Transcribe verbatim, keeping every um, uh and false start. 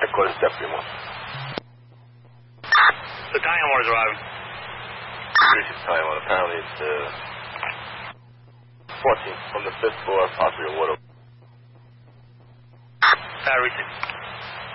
Headquarters, Deputy one. Battalion one is arriving. Appreciate Battalion one. Apparently it's uh, fourteen from the fifth floor, possibly a water. Tower reaching.